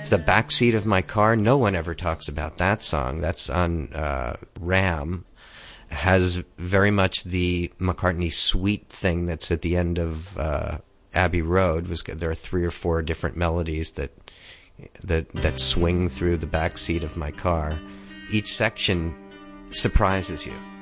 The Backseat of My Car, no one ever talks about that song. That's on Ram. Has very much the McCartney suite thing that's at the end of Abbey Road. There are 3 or 4 different melodies that swing through the backseat of my car. Each section surprises you.